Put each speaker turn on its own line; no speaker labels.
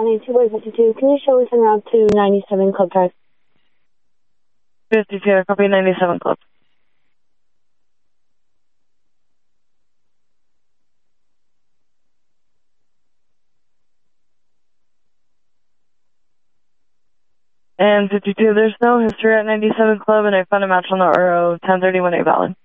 92 by 52. Can you show us en route to 97 Club Drive?
52, I copy 97 Club. And 52, there's no history at 97 Club, and I found a match on the RO 1031A valid.